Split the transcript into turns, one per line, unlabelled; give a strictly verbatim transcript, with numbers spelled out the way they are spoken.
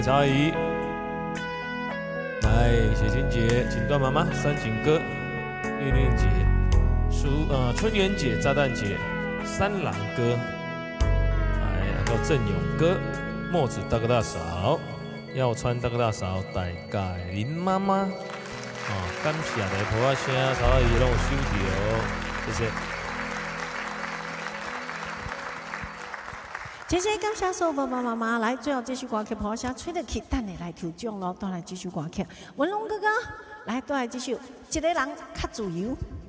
赵阿姨，来写真节、锦缎妈妈、三井哥、月令节、苏呃春元节、炸弹节、三郎哥，哎，还有郑勇哥、墨子大哥大嫂、耀川大哥大嫂、大家林妈妈，哦，感谢来婆啊声，曹阿姨让我收到，谢谢。
谢谢感谢所有爸爸妈妈，来最后这首歌曲，婆声吹得起，等下来抽奖咯，都来这首歌曲。文龙哥哥，来都来这首，一个人较自由。